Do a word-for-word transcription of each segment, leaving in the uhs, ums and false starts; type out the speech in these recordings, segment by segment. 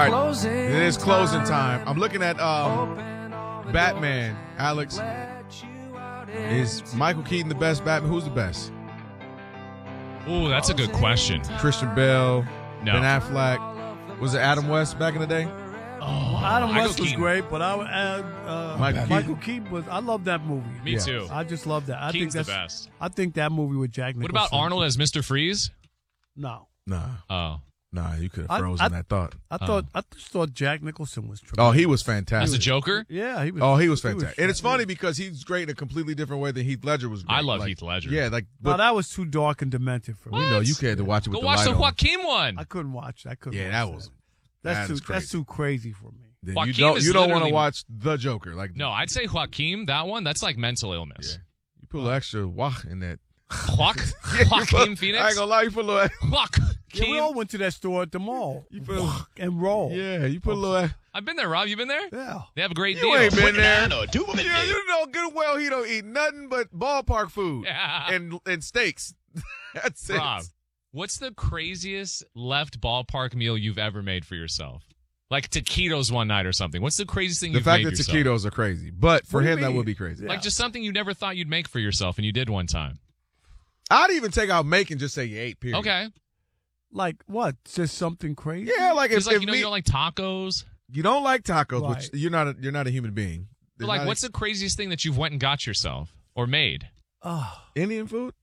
Closing it is closing time. I'm looking at um, Batman. Alex, is Michael Keaton the best Batman? Who's the best? Ooh, that's a good question. Christian Bale, No. Ben Affleck. Was it Adam West back in the day? Oh, Adam Michael West was Keaton. great, but I would add uh, Michael Michael, Keaton. Keaton was. I love that movie. Me Yeah. too. I just love that. I Keaton's think the that's best. I think that movie with Jack What Nicholson. about Arnold as Mister Freeze? No, Nah, Oh, nah. You could I- have frozen I- that thought. I thought I just thought Jack Nicholson was tremendous. Oh, he was as fantastic. the Joker? Yeah, he was. Oh, he was fantastic. and it's fantastic. funny because he's great in a completely different way than Heath Ledger was great. I love Like, Heath Ledger. Yeah, like, No, but that was too dark and demented for me. we know you had to watch it with Go the watch light the on. Joaquin one. I couldn't watch. I couldn't. Yeah, watch that was- That's that too. is That's crazy. too crazy for me. Then you Joaquin don't, is you don't want to literally- watch The Joker. Like, No, I'd say Joaquin, that one, that's like mental illness. Yeah. You put a little extra wah in that. Joaquin, Yeah, you Joaquin put- Phoenix? I ain't gonna lie, you put a little. Joaquin. Yeah, we all went to that store at the mall. You put and roll. Yeah, you put a little. I've been there, Rob. You been there? Yeah. They have a great You deal. ain't been there. Yeah, you know good well he don't eat nothing but ballpark food Yeah. and and steaks. That's it. Rob, what's the craziest left ballpark meal you've ever made for yourself? Like taquitos one night or something. What's the craziest thing The you've fact made that yourself? taquitos are crazy, but for What do you him that mean? would be crazy. Yeah. Like just something you never thought you'd make for yourself and you did one time. I'd even take out make and just say you ate. Period. Okay. Like what? Just something crazy? Yeah, like if, Just like, if you know, me- you don't like tacos. you don't like tacos, Right. which you're not. A, you're not a human being. But There's like, not what's the craziest thing that you've went and got yourself or made? Oh. Indian food?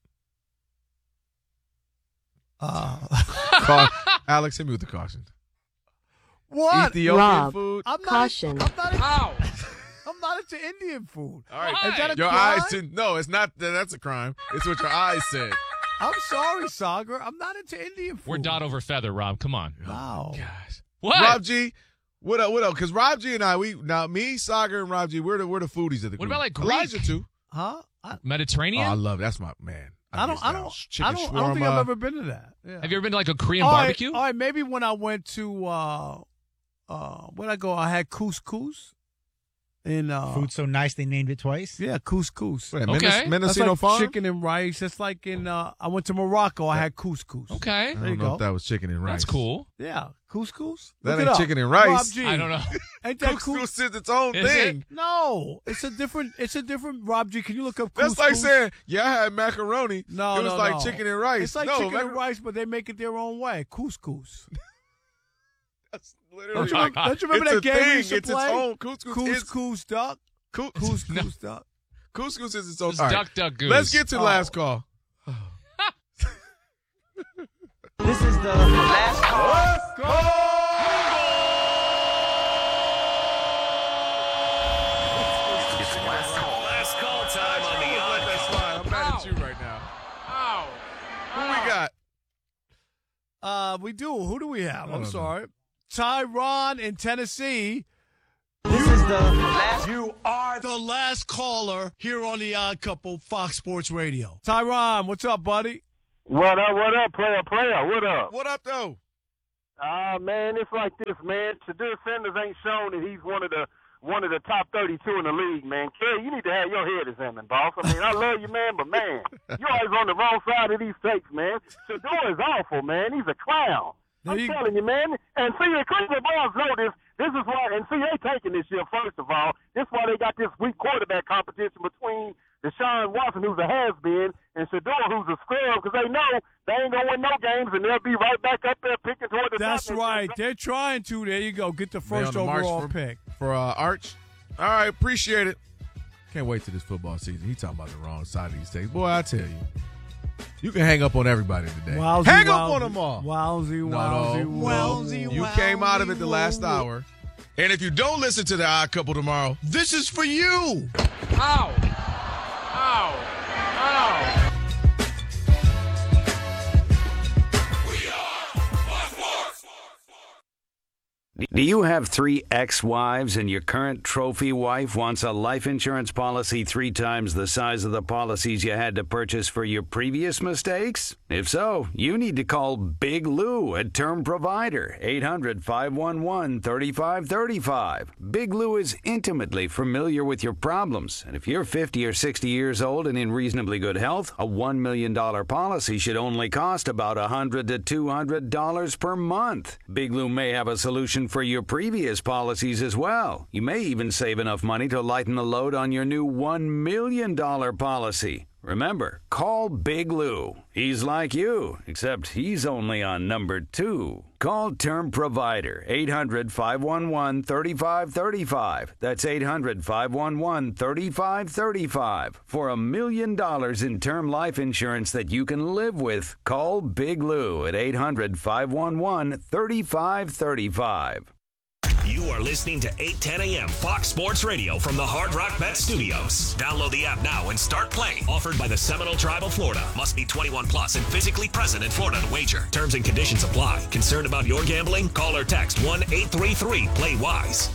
Uh, Ca- Alex, hit me with the caution. what? Ethiopian Rob. food. I'm not. Caution. I'm not. Into, Ow. I'm not into Indian food. All right, Why? Is that a your crime? eyes didn't. No, it's not. That's a crime. It's what your eyes said. I'm sorry, Sagar. I'm not into Indian food. We're dot over feather, Rob. Come on. Wow. Gosh. What? Rob G, what up? What up? Because Rob G and I, we now me, Sagar, and Rob G, we're the we're the foodies of the What group. about, like, Greek? Elijah too? Huh? I, Oh, Mediterranean? I love that's my man. I don't. get I down. don't. Chicken I don't. I don't think shawarma. I've ever been to that. Yeah. Have you ever been to like a Korean All right, barbecue? all right, maybe when I went to uh, uh, where'd I go? I had couscous. In uh, Food so nice they named it twice. yeah, couscous. Wait, Okay. Mendes- That's Mendocino like Farm. chicken and rice. It's like in. Uh, I went to Morocco. I had couscous. Okay. I There you don't know go. if that was chicken and rice. That's cool. Yeah, couscous. That Look it ain't up. chicken and rice. Rob G. I don't know. Ain't that cool? Couscous is its own Is it? thing. No, it's a different. It's a different. Rob G, can you look up? That's couscous? like saying, yeah, I had macaroni. No, it was no, like no. chicken and rice. It's like no, chicken macar- and rice, but they make it their own way. Couscous. That's literally Don't you, remember, don't you remember it's that a game thing. we used to It's play? its own. Couscous is Couscous duck. cous- Couscous duck. Couscous is its own. Just All right. duck, duck, goose. Let's get to the Oh. last call. This is the last call. Last call time on the Let that odd slide. I'm mad at you right now. Ow. Who we got? Uh, we do. Who do we have? I I'm don't sorry. Tyron in Tennessee. This is the last. You are the last caller here on the Odd Couple Fox Sports Radio. Tyron, what's up, buddy? What up, what up, player, player, what up? What up, though? Ah, man, it's like this, man. Shadur Sanders ain't shown that he's one of the one of the top thirty-two in the league, man. Kerry, you need to have your head examined, boss. I mean, I love you, man, but, man, you're always on the wrong side of these takes, man. Shadur is awful, man. He's a clown. There I'm you- telling you, man. And see, the Cleveland Browns know this. This is why, and see, they taking this year, first of all. This is why they got this weak quarterback competition between Deshaun Watson, who's a has-been, and Shadur, who's a scrub, because they know they ain't going to win no games, and they'll be right back up there picking toward the That's top. right. They're trying to. There you go. Get the They first on the march overall for, pick. for uh, Arch. All right, appreciate it. Can't wait till this football season. He talking about the wrong side of these takes. Boy, I tell you, you can hang up on everybody today. Wowsy, hang wowsy, up on them all. Wowsy, No, wowsy, no, wowsy, no. You wowsy, came out of it the last wowsy. hour. And if you don't listen to the Odd Couple tomorrow, this is for you. Ow. Ow. Ow. Do you have three ex-wives and your current trophy wife wants a life insurance policy three times the size of the policies you had to purchase for your previous mistakes? If so, you need to call Big Lou at Term Provider, eight hundred, five one one, three five three five. Big Lou is intimately familiar with your problems, and if you're fifty or sixty years old and in reasonably good health, a one million dollars policy should only cost about one hundred to two hundred dollars per month. Big Lou may have a solution for your previous policies as well. You may even save enough money to lighten the load on your new one million dollars policy. Remember, call Big Lou. He's like you, except he's only on number two. Call Term Provider, eight hundred, five one one, three five three five. That's eight hundred, five one one, three five three five. For a million dollars in term life insurance that you can live with, call Big Lou at eight hundred, five one one, three five three five. You are listening to eight ten a.m. Fox Sports Radio from the Hard Rock Bet Studios. Download the app now and start playing. Offered by the Seminole Tribe of Florida. Must be twenty-one plus and physically present in Florida to wager. Terms and conditions apply. Concerned about your gambling? Call or text one eight three three play wise.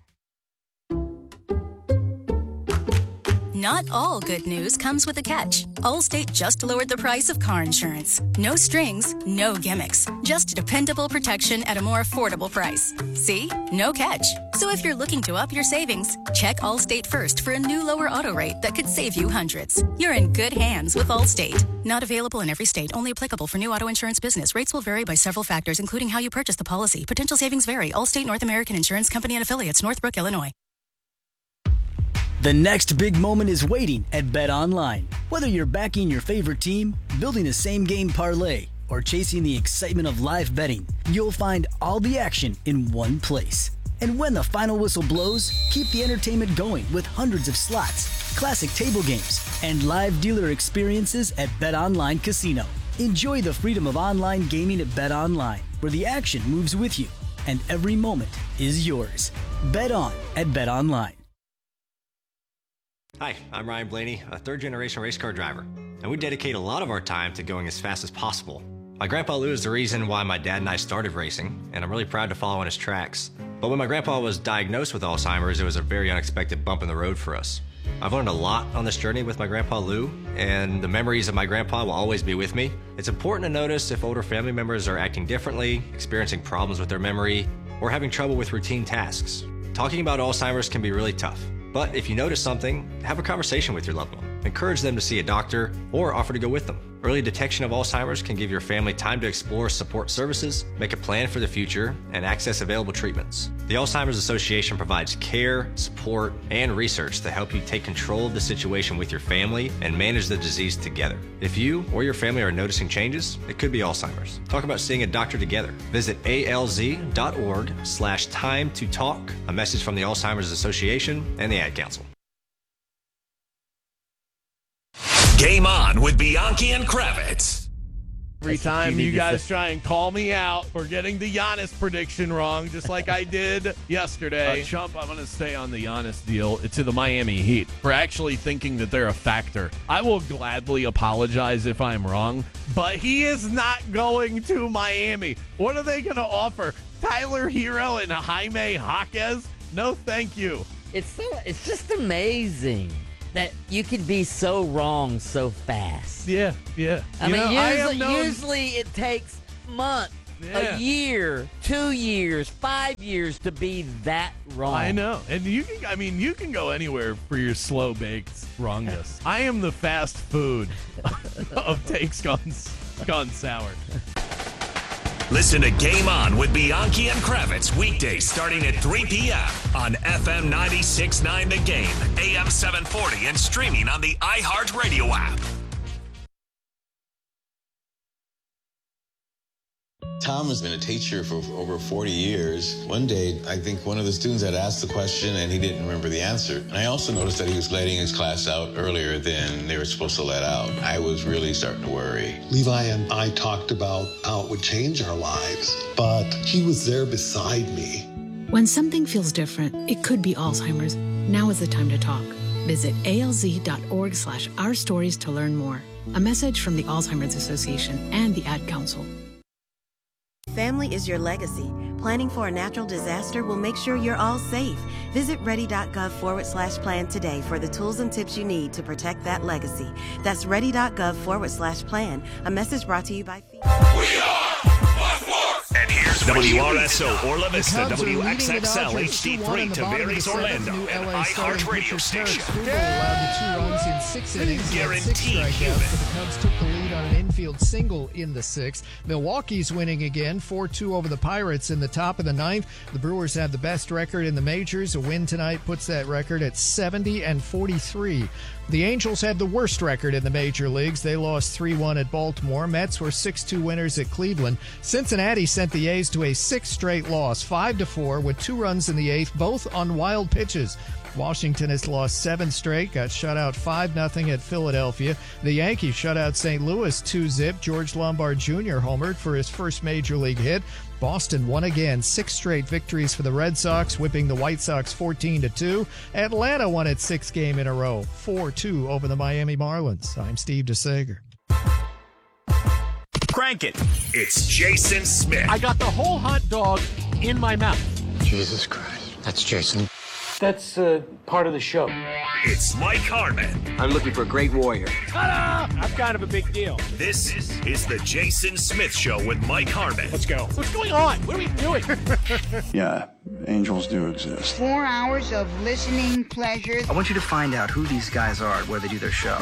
Not all good news comes with a catch. Allstate just lowered the price of car insurance. No strings, no gimmicks. Just dependable protection at a more affordable price. See? No catch. So if you're looking to up your savings, check Allstate first for a new lower auto rate that could save you hundreds. You're in good hands with Allstate. Not available in every state. Only applicable for new auto insurance business. Rates will vary by several factors, including how you purchase the policy. Potential savings vary. Allstate North American Insurance Company and Affiliates, Northbrook, Illinois. The next big moment is waiting at BetOnline. Whether you're backing your favorite team, building a same-game parlay, or chasing the excitement of live betting, you'll find all the action in one place. And when the final whistle blows, keep the entertainment going with hundreds of slots, classic table games, and live dealer experiences at BetOnline Casino. Enjoy the freedom of online gaming at BetOnline, where the action moves with you, and every moment is yours. Bet on at BetOnline. Hi, I'm Ryan Blaney, a third-generation race car driver, and we dedicate a lot of our time to going as fast as possible. My grandpa Lou is the reason why my dad and I started racing, and I'm really proud to follow in his tracks. But when my grandpa was diagnosed with Alzheimer's, it was a very unexpected bump in the road for us. I've learned a lot on this journey with my grandpa Lou, and the memories of my grandpa will always be with me. It's important to notice if older family members are acting differently, experiencing problems with their memory, or having trouble with routine tasks. Talking about Alzheimer's can be really tough. But if you notice something, have a conversation with your loved one. Encourage them to see a doctor or offer to go with them. Early detection of Alzheimer's can give your family time to explore support services, make a plan for the future, and access available treatments. The Alzheimer's Association provides care, support, and research to help you take control of the situation with your family and manage the disease together. If you or your family are noticing changes, it could be Alzheimer's. Talk about seeing a doctor together. Visit alz.org slash time to talk. A message from the Alzheimer's Association and the Ad Council. Game on with Bianchi and Kravitz. Every time you guys try and call me out for getting the Giannis prediction wrong, just like I did yesterday. Uh, Chump, I'm going to stay on the Giannis deal to the Miami Heat for actually thinking that they're a factor. I will gladly apologize if I'm wrong, but he is not going to Miami. What are they going to offer? Tyler Hero and Jaime Jaquez? No, thank you. It's so. It's just amazing that you could be so wrong so fast. Yeah, yeah. I you mean, know, usually, I known... usually it takes months, yeah. a year, two years, five years to be that wrong. I know. And you can, I mean, you can go anywhere for your slow-baked wrongness. I am the fast food of takes gone, gone sour. Listen to Game On with Bianchi and Kravitz weekdays starting at three p.m. on F M ninety-six point nine The Game, A M seven forty, and streaming on the iHeartRadio app. Tom has been a teacher for over forty years. One day, I think one of the students had asked the question and he didn't remember the answer. And I also noticed that he was letting his class out earlier than they were supposed to let out. I was really starting to worry. Levi and I talked about how it would change our lives, but he was there beside me. When something feels different, it could be Alzheimer's. Now is the time to talk. Visit alz.org slash our stories to learn more. A message from the Alzheimer's Association and the Ad Council. Family is your legacy. Planning for a natural disaster will make sure you're all safe. Visit ready.gov forward slash plan today for the tools and tips you need to protect that legacy. That's ready.gov forward slash plan. A message brought to you by FEMA. We are And here's W R S O Orla Vista, W X X L H D three, Tavares Orlando, an iHeart radio station. Allowed the two runs in six innings. Guaranteed human. The Cubs took the lead on an infield single in the sixth. Milwaukee's winning again, four two over the Pirates in the top of the ninth. The Brewers have the best record in the majors. A win tonight puts that record at seventy and forty-three. The Angels had the worst record in the major leagues. They lost three one at Baltimore. Mets were six two winners at Cleveland. Cincinnati sent the A's to a sixth straight loss, five to four, with two runs in the eighth, both on wild pitches. Washington has lost seven straight, got shut out five nothing at Philadelphia. The Yankees shut out Saint Louis two zip. George Lombard Junior homered for his first major league hit. Boston won again, six straight victories for the Red Sox, whipping the White Sox fourteen to two. Atlanta won its sixth game in a row, four two over the Miami Marlins. I'm Steve DeSager. Crank it. It's Jason Smith. I got the whole hot dog in my mouth. Jesus Christ. That's Jason. That's uh, part of the show. It's Mike Harmon. I'm looking for a great warrior. Ta-da! I'm kind of a big deal. This is the Jason Smith Show with Mike Harmon. Let's go. What's going on? What are we doing? Yeah, angels do exist. Four hours of listening pleasure. I want you to find out who these guys are and where they do their show.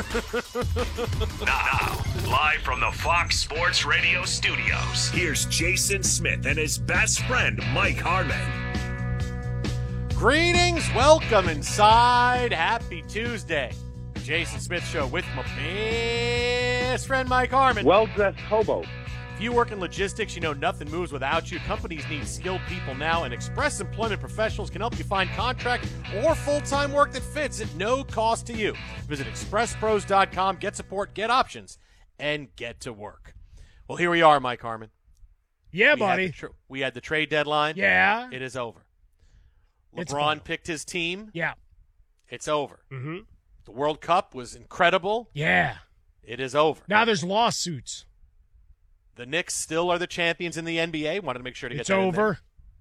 Now, live from the Fox Sports Radio studios, here's Jason Smith and his best friend, Mike Harmon. Greetings, welcome inside. Happy Tuesday. Jason Smith Show with my best friend Mike Harmon. Well-dressed hobo. If you work in logistics, you know nothing moves without you. Companies need skilled people now, and Express Employment Professionals can help you find contract or full-time work that fits at no cost to you. Visit express pros dot com, get support, get options, and get to work. Well, here we are, Mike Harmon. Yeah, we buddy. Had tra- we had the trade deadline. Yeah. It is over. It's LeBron final. picked his team. Yeah. It's over. Mm-hmm. The World Cup was incredible. Yeah. It is over. Now there's lawsuits. The Knicks still are the champions in the N B A. Wanted to make sure to get It's that in over. there.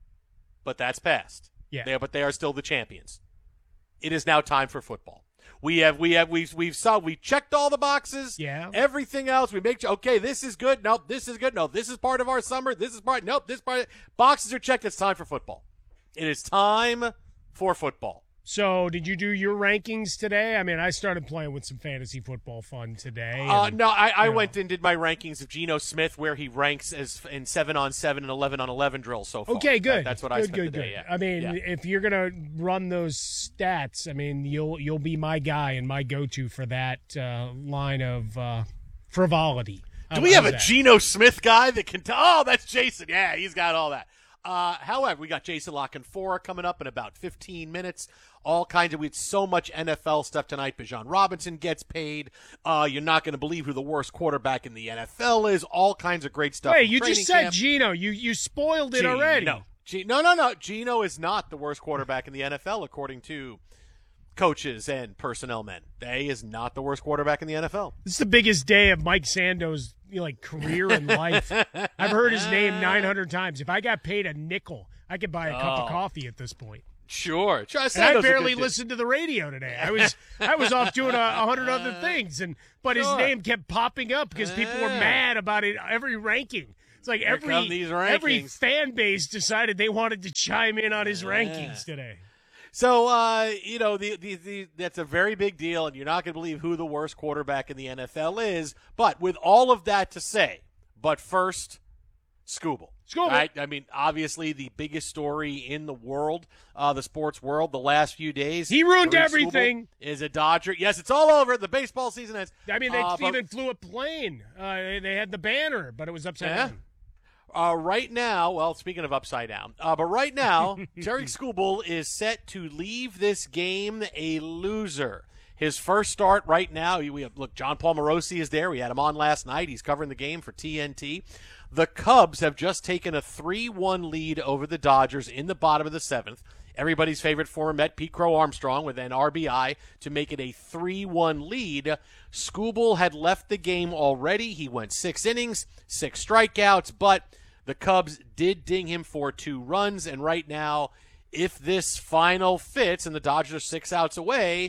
But that's past. Yeah. They, but they are still the champions. It is now time for football. We have we have we've we've saw we checked all the boxes. Yeah. Everything else we make okay, this is good. Nope, this is good. No, this is part of our summer. This is part nope, this part boxes are checked. It's time for football. It is time for football. So, did you do your rankings today? I mean, I started playing with some fantasy football fun today. Uh, and, no, I, I you know. went and did my rankings of Geno Smith, where he ranks as in seven on seven and eleven on eleven drills so far. Okay, good. That, that's what good, I spent good, the day. good. Yeah. I mean, yeah. if you're gonna run those stats, I mean, you'll you'll be my guy and my go-to for that uh, line of uh, frivolity. Do we have a that? Geno Smith guy that can? T- oh, that's Jason. Yeah, he's got all that. Uh, however, we got Jason Lock and four coming up in about fifteen minutes. All kinds of, we had so much N F L stuff tonight. Bijan Robinson gets paid. Uh, you're not going to believe who the worst quarterback in the N F L is. All kinds of great stuff. Wait, from you training just said camp. Geno. You you spoiled it Geno. already. G- no, no, no. Geno is not the worst quarterback in the N F L, according to coaches and personnel men. He is not the worst quarterback in the N F L. This is the biggest day of Mike Sando's you know, like career and life. I've heard his name nine hundred times. If I got paid a nickel, I could buy a cup Oh. of coffee at this point. Sure. sure. And I Sando's a barely good dude. listened to the radio today. I was I was off doing a, a hundred other things, and but his Sure. name kept popping up because people were Yeah. mad about it. Every ranking, it's like Here come every these every rankings. fan base decided they wanted to chime in on his rankings today. So, uh, you know, the, the, the, that's a very big deal, and you're not going to believe who the worst quarterback in the N F L is. But with all of that to say, but first, Scooble. Scooble. Right? I mean, obviously the biggest story in the world, uh, the sports world, the last few days. He ruined Tariq everything. Skubal is a Dodger. Yes, it's all over. The baseball season ends. I mean, they Uh, but- even flew a plane. Uh, they, they had the banner, but it was upside Yeah. down. Uh, right now, well, speaking of upside down, uh, but right now, Tariq Skubal is set to leave this game a loser. His first start right now, we have, look, John Paul Morosi is there. We had him on last night. He's covering the game for T N T. The Cubs have just taken a three one lead over the Dodgers in the bottom of the seventh. Everybody's favorite former Met, Pete Crow Armstrong, with an R B I to make it a three one lead. Skubal had left the game already. He went six innings, six strikeouts, but the Cubs did ding him for two runs, and right now, if this final fits and the Dodgers are six outs away,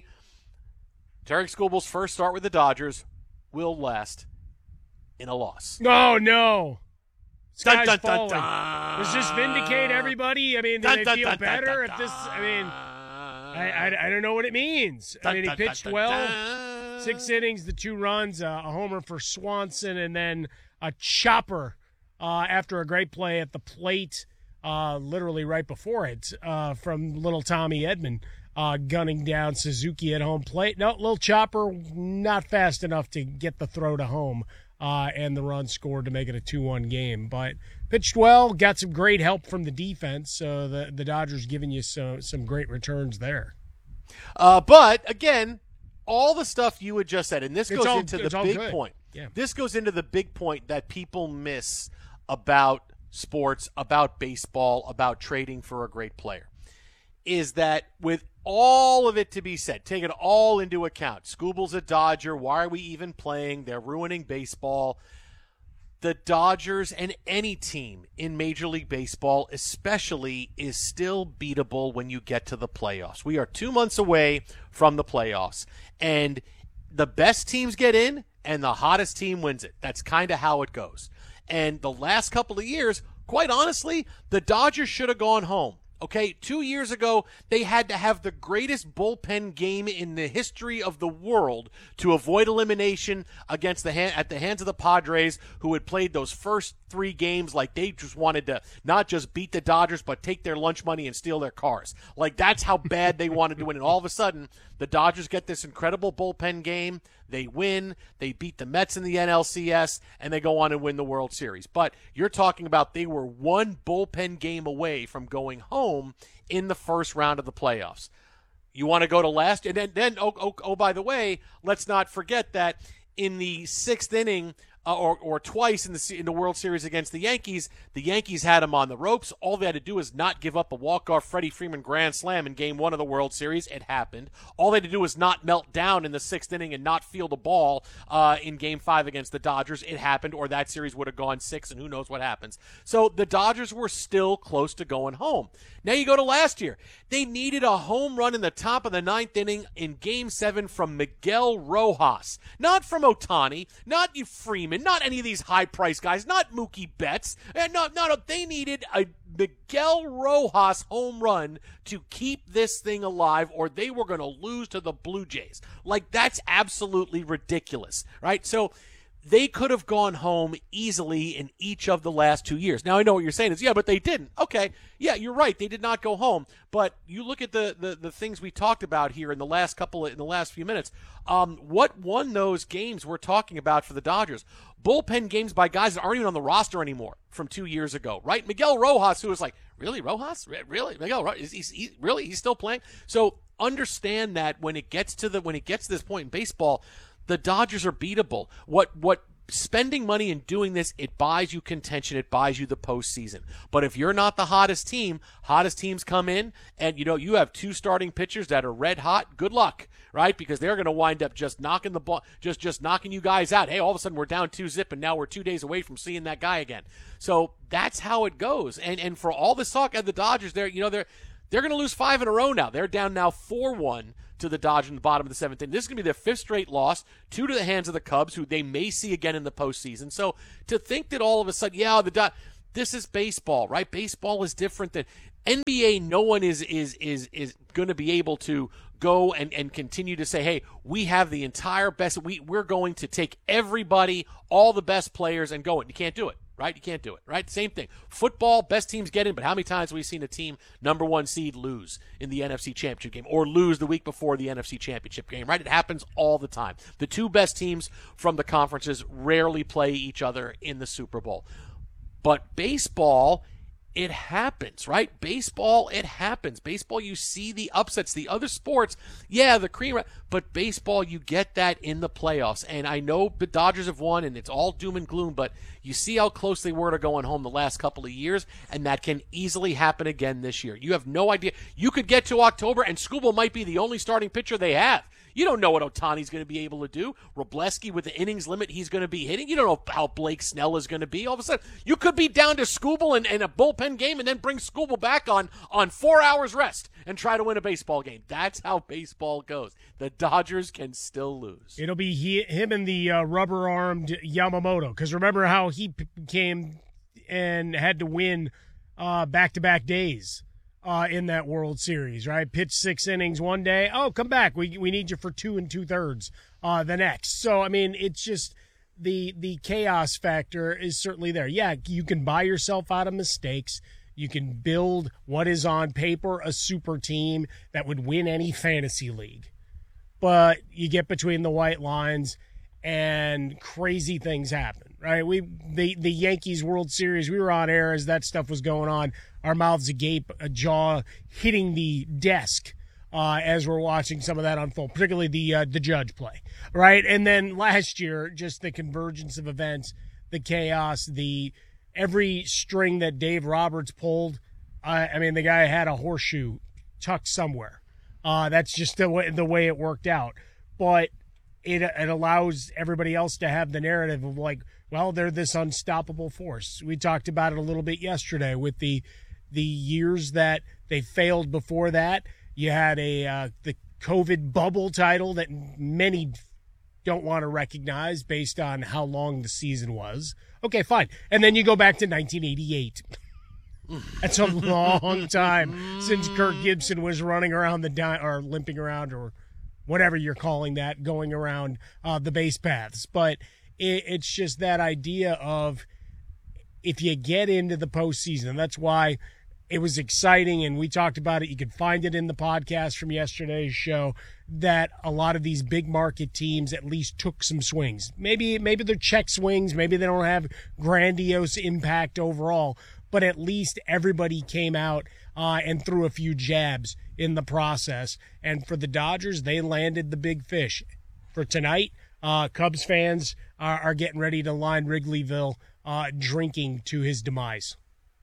Tariq Skubal's first start with the Dodgers will last in a loss. No, no. Dun, Sky's dun, dun, falling. dun. Does this vindicate everybody? I mean, do Dun, they dun, feel dun, dun, better dun, if this? I mean, I, I, I don't know what it means. I Dun, mean, he dun, dun, pitched dun, well. dun. Six innings, the two runs, uh, a homer for Swanson, and then a chopper uh, after a great play at the plate, uh, literally right before it, uh, from little Tommy Edman. Uh, gunning down Suzuki at home plate. No, little chopper, not fast enough to get the throw to home, uh, and the run scored to make it a two one game. But pitched well, got some great help from the defense, so the, the Dodgers giving you some, some great returns there. Uh, but, again, all the stuff you had just said, and this It's goes all- into it's the all big good. point. Yeah. This goes into the big point that people miss about sports, about baseball, about trading for a great player, is that with all of it to be said, take it all into account. Scooble's a Dodger. Why are we even playing? They're ruining baseball. The Dodgers and any team in Major League Baseball especially is still beatable when you get to the playoffs. We are two months away from the playoffs, and the best teams get in, and the hottest team wins it. That's kind of how it goes. And the last couple of years, quite honestly, the Dodgers should have gone home. Okay, two years ago, they had to have the greatest bullpen game in the history of the world to avoid elimination against the hand, at the hands of the Padres, who had played those first three games like they just wanted to not just beat the Dodgers, but take their lunch money and steal their cars. Like, that's how bad they wanted to win. And all of a sudden, the Dodgers get this incredible bullpen game. They win. They beat the Mets in the N L C S, and they go on and win the World Series. But you're talking about they were one bullpen game away from going home in the first round of the playoffs. You want to go to last? And then, then oh, oh, oh, by the way, let's not forget that in the sixth inning, Uh, or, or twice in the in the World Series against the Yankees, the Yankees had them on the ropes. All they had to do is not give up a walk-off Freddie Freeman grand slam in Game One of the World Series. It happened. All they had to do was not melt down in the sixth inning and not field a ball uh, in Game Five against the Dodgers. It happened, or that series would have gone six, and who knows what happens. So the Dodgers were still close to going home. Now you go to last year. They needed a home run in the top of the ninth inning in Game Seven from Miguel Rojas, not from Ohtani, not Freeman. Not any of these high-priced guys, not Mookie Betts. And not, not, they needed a Miguel Rojas home run to keep this thing alive, or they were going to lose to the Blue Jays. Like, that's absolutely ridiculous, right? So they could have gone home easily in each of the last two years. Now, I know what you're saying is, yeah, but they didn't. Okay, yeah, you're right. They did not go home. But you look at the the, the things we talked about here in the last couple of, in the last few minutes. Um, what won those games we're talking about for the Dodgers? Bullpen games by guys that aren't even on the roster anymore from two years ago, right? Miguel Rojas, who was like, really, Rojas? Really? Miguel Rojas? Is he, he, really? He's still playing? So understand that when it gets to the when it gets to this point in baseball, the Dodgers are beatable. What what spending money and doing this, it buys you contention, it buys you the postseason. But if you're not the hottest team, hottest teams come in, and you know you have two starting pitchers that are red hot. Good luck, right? Because they're going to wind up just knocking the ball, just just knocking you guys out. Hey, all of a sudden we're down two zip, and now we're two days away from seeing that guy again. So that's how it goes. And and for all this talk of the Dodgers, they're you know they're they're going to lose five in a row now. They're down now four one. To the Dodgers in the bottom of the seventh inning. This is going to be their fifth straight loss, two to the hands of the Cubs, who they may see again in the postseason. So to think that all of a sudden, yeah, the Do- this is baseball, right? Baseball is different than N B A. No one is is is is going to be able to go and, and continue to say, hey, we have the entire best. We we're going to take everybody, all the best players, and go. And you can't do it. Right? You can't do it, right? Same thing. Football, best teams get in, but how many times have we seen a team, number one seed, lose in the N F C Championship game or lose the week before the N F C Championship game, right? It happens all the time. The two best teams from the conferences rarely play each other in the Super Bowl. But baseball, it happens, right? Baseball, it happens. Baseball, you see the upsets. The other sports, yeah, the cream, but baseball, you get that in the playoffs. And I know the Dodgers have won, and it's all doom and gloom, but you see how close they were to going home the last couple of years, and that can easily happen again this year. You have no idea. You could get to October, and Skubal might be the only starting pitcher they have. You don't know what Ohtani's going to be able to do. Robleski, with the innings limit he's going to be hitting. You don't know how Blake Snell is going to be. All of a sudden, you could be down to Skubal and, and a bullpen game and then bring Skubal back on, on four hours rest and try to win a baseball game. That's how baseball goes. The Dodgers can still lose. It'll be he, him and the uh, rubber-armed Yamamoto, because remember how he p- came and had to win uh, back-to-back days uh, in that World Series, right? Pitch six innings one day. Oh, come back. We we need you for two and two-thirds uh, the next. So, I mean, it's just the the chaos factor is certainly there. Yeah, you can buy yourself out of mistakes. You can build what is on paper a super team that would win any fantasy league. But you get between the white lines and crazy things happen, right? We the, the Yankees World Series, we were on air as that stuff was going on. Our mouths agape, a jaw hitting the desk uh, as we're watching some of that unfold, particularly the uh, the Judge play, right? And then last year, just the convergence of events, the chaos, the every string that Dave Roberts pulled. Uh, I mean, the guy had a horseshoe tucked somewhere. Uh, that's just the way, the way it worked out. But it it allows everybody else to have the narrative of like, well, they're this unstoppable force. We talked about it a little bit yesterday with the the years that they failed before that. You had a uh, the COVID bubble title that many don't want to recognize based on how long the season was. Okay, fine. And then you go back to nineteen eighty-eight. That's a long time since Kirk Gibson was running around the di- or limping around or whatever you're calling that, going around uh, the base paths. But it, it's just that idea of if you get into the postseason, and that's why it was exciting, and we talked about it. You can find it in the podcast from yesterday's show that a lot of these big market teams at least took some swings. Maybe maybe they're check swings. Maybe they don't have grandiose impact overall, but at least everybody came out uh, and threw a few jabs in the process. And for the Dodgers, they landed the big fish. For tonight, uh, Cubs fans are, are getting ready to line Wrigleyville uh, drinking to his demise.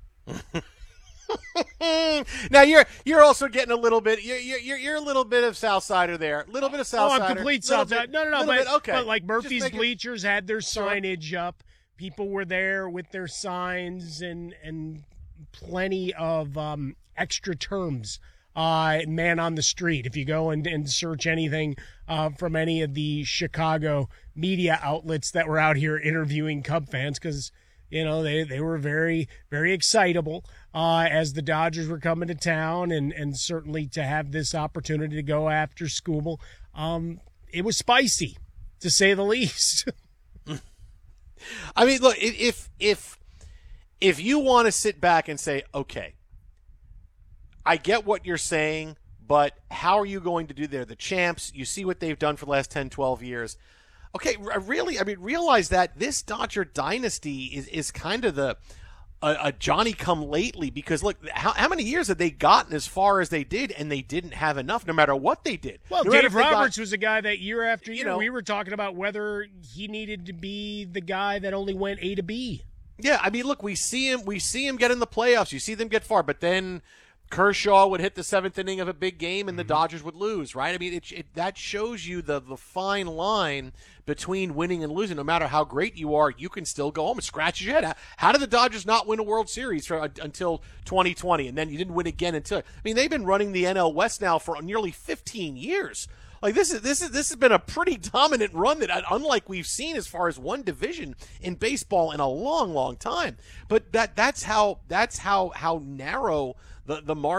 Now you're you're also getting a little bit you're you're you're a little bit of Southsider there, a little bit of Southsider. Oh, I'm complete Southsider. No, no, no. But, bit, okay. but like Murphy's making... Bleachers had their signage up. People were there with their signs and and plenty of um, extra terms. Uh, man on the street. If you go and, and search anything uh, from any of the Chicago media outlets that were out here interviewing Cub fans, because you know they they were very very excitable uh, as the Dodgers were coming to town, and and certainly to have this opportunity to go after Skubal, um, it was spicy to say the least. I mean, look, if if if you want to sit back and say, okay, I get what you're saying, but how are you going to do there? The champs, you see what they've done for the last ten, twelve years. Okay, really, I mean, realize that this Dodger dynasty is, is kind of the a, a Johnny-come-lately, because, look, how, how many years have they gotten as far as they did, and they didn't have enough no matter what they did? Well, no Dave Roberts got, was a guy that year after year, you know, we were talking about whether he needed to be the guy that only went A to B. Yeah, I mean, look, we see him, we see him get in the playoffs. You see them get far, but then Kershaw would hit the seventh inning of a big game and the Dodgers would lose, right? I mean, it, it, that shows you the, the fine line between winning and losing. No matter how great you are, you can still go home and scratch your head. How, how did the Dodgers not win a World Series for, uh, until twenty twenty, and then you didn't win again until – I mean, they've been running the N L West now for nearly fifteen years. Like, this is this is this has been a pretty dominant run that unlike we've seen as far as one division in baseball in a long, long time. But that that's how that's how how narrow the the margin